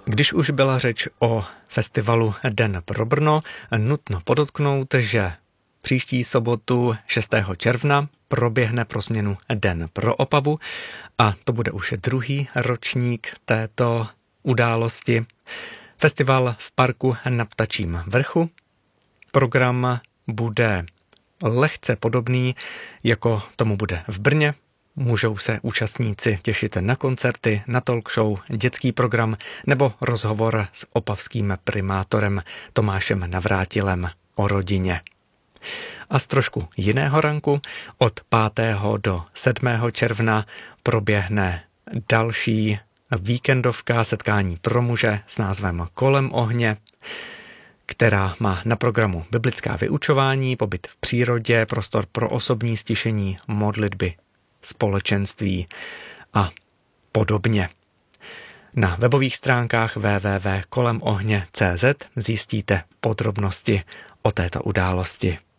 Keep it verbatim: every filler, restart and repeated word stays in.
Když už byla řeč o festivalu Den pro Brno, nutno podotknout, že příští sobotu šestého června proběhne pro změnu Den pro Opavu a to bude už druhý ročník této události. Festival v parku na Ptačím vrchu. Program bude lehce podobný, jako tomu bude v Brně. Můžou se účastníci těšit na koncerty, na talk show, dětský program nebo rozhovor s opavským primátorem Tomášem Navrátilem o rodině. A z trošku jiného ranku od pátého do sedmého června proběhne další víkendovka setkání pro muže s názvem Kolem ohně, která má na programu biblická vyučování, pobyt v přírodě, prostor pro osobní stišení, modlitby, společenství a podobně. Na webových stránkách w w w tečka kolem ohně tečka cé zet zjistíte podrobnosti o této události.